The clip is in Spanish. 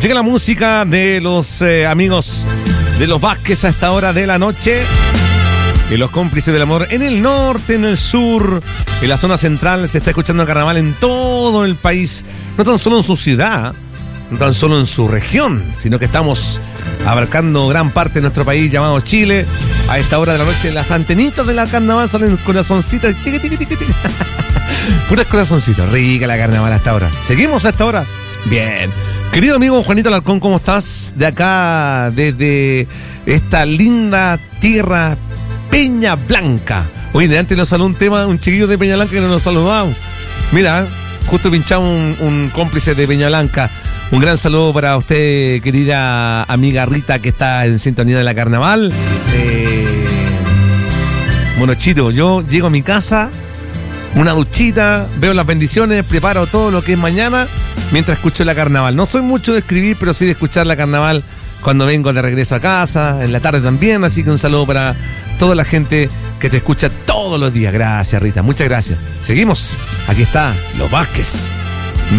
Llega la música de los amigos de los Vázquez a esta hora de la noche. Y los cómplices del amor en el norte, en el sur, en la zona central. Se está escuchando carnaval en todo el país. No tan solo en su ciudad, no tan solo en su región, sino que estamos abarcando gran parte de nuestro país llamado Chile. A esta hora de la noche las antenitas de la carnaval salen corazoncitas. Puras corazoncitos. Rica la carnaval a esta hora. ¿Seguimos a esta hora? Bien. Querido amigo Juanito Alarcón, ¿cómo estás? De acá, desde esta linda tierra Peña Blanca. Oye, de antes nos saludó un chiquillo de Peña Blanca que no nos saludaba. Mira, justo pinchamos un cómplice de Peña Blanca. Un gran saludo para usted, querida amiga Rita, que está en sintonía de la carnaval. Bueno, Chito, yo llego a mi casa, una duchita, veo las bendiciones, preparo todo lo que es mañana mientras escucho la carnaval. No soy mucho de escribir, pero sí de escuchar la carnaval cuando vengo de regreso a casa, en la tarde también. Así que un saludo para toda la gente que te escucha todos los días. Gracias, Rita, muchas gracias. Seguimos, aquí está Los Vázquez.